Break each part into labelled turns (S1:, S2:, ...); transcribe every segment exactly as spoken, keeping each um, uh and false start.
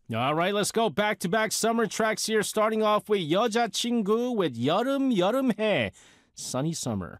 S1: All right, let's go back-to-back summer tracks here, starting off with 여자친구 with 여름, 여름해, sunny summer.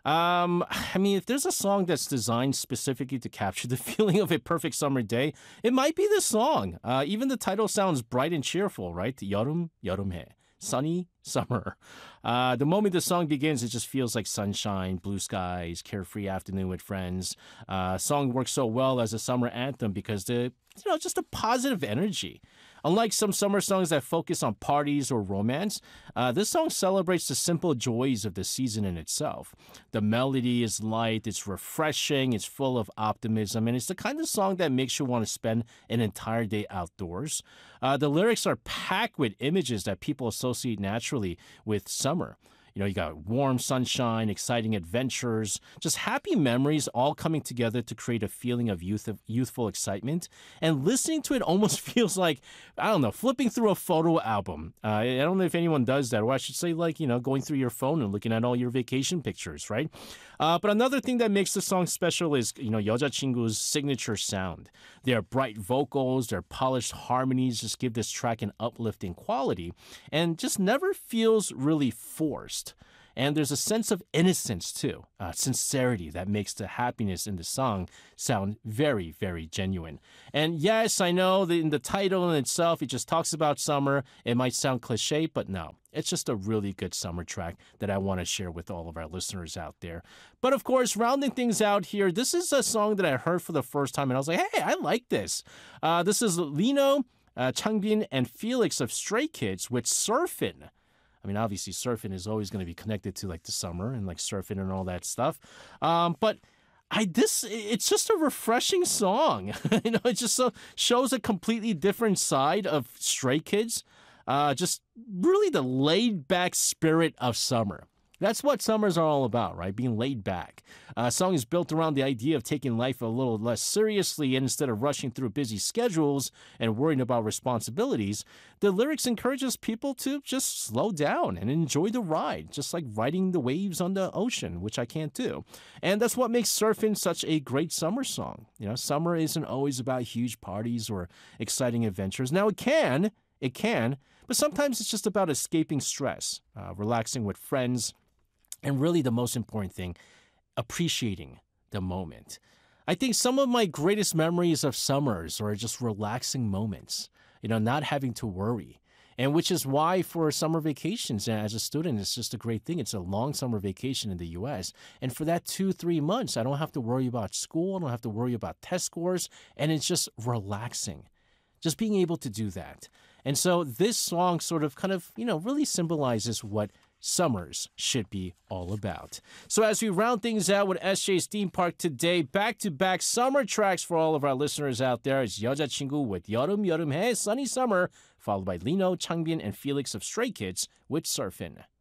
S1: Um, I mean, if there's a song that's designed specifically to capture the feeling of a perfect summer day, it might be this song. Uh, even the title sounds bright and cheerful, right? 여름, 여름해. Sunny summer. Uh, the moment the song begins, it just feels like sunshine, blue skies, carefree afternoon with friends. Uh, song works so well as a summer anthem because the you know just a positive energy. Unlike some summer songs that focus on parties or romance, uh, this song celebrates the simple joys of the season in itself. The melody is light, it's refreshing, it's full of optimism, and it's the kind of song that makes you want to spend an entire day outdoors. Uh, the lyrics are packed with images that people associate naturally with summer. You know, you got warm sunshine, exciting adventures, just happy memories all coming together to create a feeling of youth of youthful excitement. And listening to it almost feels like, I don't know, flipping through a photo album. Uh, I don't know if anyone does that, or I should say like, you know, going through your phone and looking at all your vacation pictures, right? Uh, but another thing that makes the song special is, you know, 여자친구's signature sound. Their bright vocals, their polished harmonies just give this track an uplifting quality and just never feels really forced. And there's a sense of innocence too, uh, sincerity that makes the happiness in the song sound very, very genuine. And yes, I know that in the title in itself, it just talks about summer. It might sound cliche, but no, it's just a really good summer track that I want to share with all of our listeners out there. But of course, rounding things out here, this is a song that I heard for the first time, and I was like, hey, I like this. Uh, this is Lino, uh, Changbin, and Felix of Stray Kids with Surfin'. I mean, obviously, surfing is always going to be connected to like the summer and like surfing and all that stuff. Um, but I this it's just a refreshing song. you know, it just so shows a completely different side of Stray Kids. Uh, just really the laid back spirit of summer. That's what summers are all about, right? Being laid back. A uh, song is built around the idea of taking life a little less seriously, and instead of rushing through busy schedules and worrying about responsibilities, the lyrics encourages people to just slow down and enjoy the ride, just like riding the waves on the ocean, which I can't do. And that's what makes Surfin' such a great summer song. You know, summer isn't always about huge parties or exciting adventures. Now it can, it can, but sometimes it's just about escaping stress, uh, relaxing with friends, and really the most important thing, appreciating the moment. I think some of my greatest memories of summers are just relaxing moments, you know, not having to worry. And which is why for summer vacations as a student, it's just a great thing. It's a long summer vacation in the U S. And for that two, three months, I don't have to worry about school. I don't have to worry about test scores. And it's just relaxing, just being able to do that. And so this song sort of kind of, you know, really symbolizes what summers should be all about. So as we round things out with S J's Theme Park today, back-to-back summer tracks for all of our listeners out there is 여자친구 with 여름, 여름해, sunny summer, followed by Lino, Changbin, and Felix of Stray Kids with Surfin'.